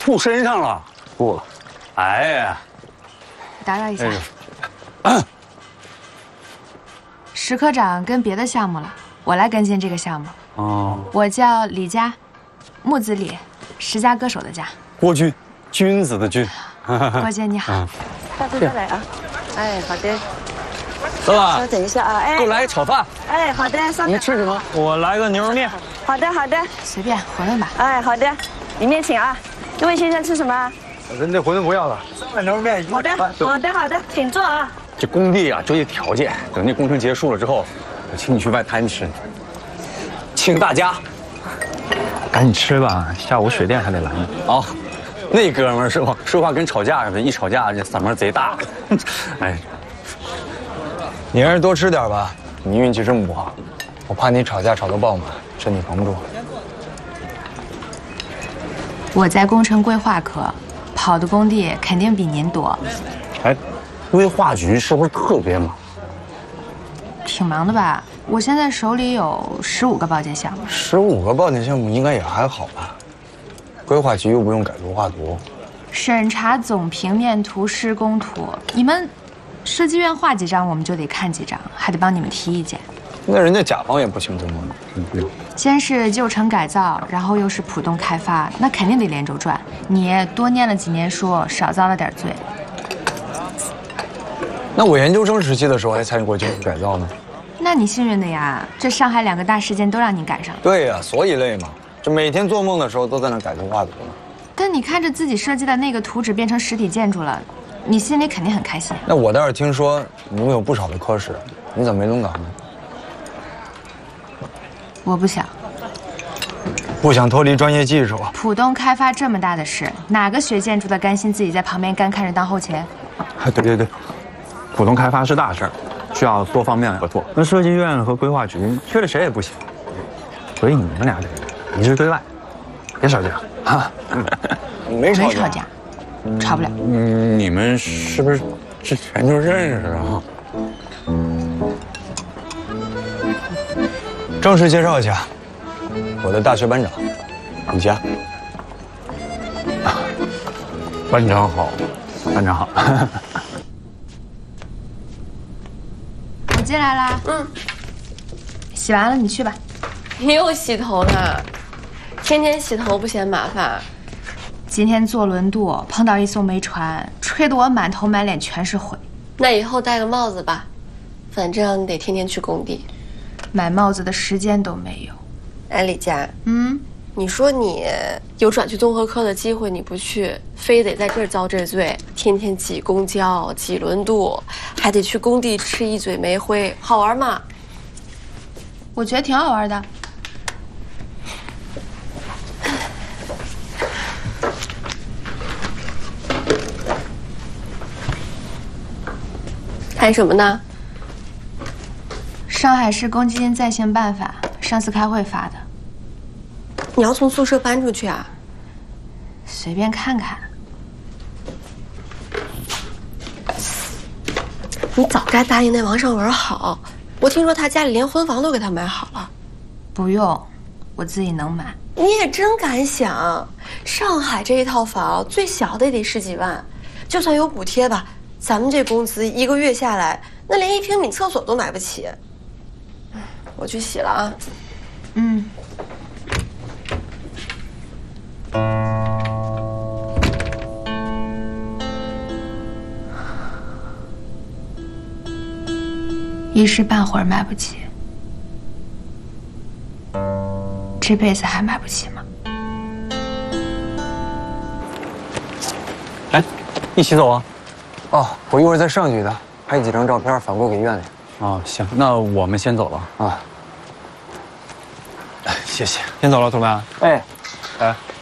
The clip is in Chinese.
吐身上了。 不， 哎呀， 打扰一下。石科长跟别的项目了，我来跟进这个项目。 哦， 我叫李佳，木子李，石家歌手的家。 郭军，君子的君。 郭姐你好。 下次再来啊。哎，好的。 老板， 稍等一下啊。哎， 给我来个炒饭。 哎，好的，稍等。 你吃什么？我来个牛肉面。 好的，好的。 随便馄饨吧。 哎，好的，里面请啊。这位先生吃什么？ 人这馄饨不要了，3碗牛肉面。 好的，好的，好的，请坐啊。 这工地啊，就一条件，等这工程结束了之后，我请你去外滩吃，请大家。 赶紧吃吧，下午水电还得来呢。 哦，那哥们儿是吧？说话跟吵架似的，一吵架这嗓门贼大。哎， 你还是多吃点吧，你运气这么不好，我怕你吵架吵到爆满，身体扛不住。 我在工程规划科，跑的工地肯定比您多。 哎，规划局是不是特别忙？ 挺忙的吧？我现在手里有15个报建项目。 15个报建项目应该也还好吧？规划局又不用改图画图。 审查总平面图、施工图，你们设计院画几张，我们就得看几张，还得帮你们提意见。 那人家甲方也不轻松啊。 先是旧城改造，然后又是浦东开发，那肯定得连轴转。你多念了几年书，少遭了点罪。 那我研究生时期的时候还参与过旧城改造呢。 那你幸运的呀，这上海2个大事件都让你赶上了。 对呀，所以累嘛，这每天做梦的时候都在那改图画图呢。 但你看着自己设计的那个图纸变成实体建筑了，你心里肯定很开心。 那我倒是听说你们有不少的科室，你怎么没轮岗呢？ 我不想。 不想脱离专业技术。 浦东开发这么大的事，哪个学建筑的甘心自己在旁边干看着当后勤？ 对，浦东开发是大事儿，需要多方面合作。那设计院和规划局缺了谁也不行，所以你们俩得一致对外，别吵架啊！ 没吵架，吵不了。 你们是不是之前就认识啊？ 正式介绍一下，我的大学班长李佳。 班长好， 班长好。 我进来啦。洗完了你去吧。 你又洗头呢？天天洗头不嫌麻烦？ 今天坐轮渡碰到一艘煤船，吹得我满头满脸全是灰。 那以后戴个帽子吧，反正你得天天去工地。 买帽子的时间都没有。 哎，李佳，你说你有转去综合科的机会，你不去，非得在这儿遭这罪，天天挤公交、挤轮渡，还得去工地吃一嘴煤灰，好玩吗？ 我觉得挺好玩的。 看什么呢？ 上海市公积金再行办法，上次开会发的。 你要从宿舍搬出去啊？ 随便看看。 你早该答应那王尚文好，我听说他家里连婚房都给他买好了。 不用，我自己能买。 你也真敢想，上海这一套房最小的也得10几万，就算有补贴吧，咱们这工资1个月下来，那连1平米厕所都买不起。我去洗了啊。 一时半会儿买不起，这辈子还买不起吗？ 哎，一起走啊！ 哦，我一会儿再上去的，拍几张照片反过给院里。 哦，行，那我们先走了啊。 谢谢，先走了，同志们。 哎， 哎。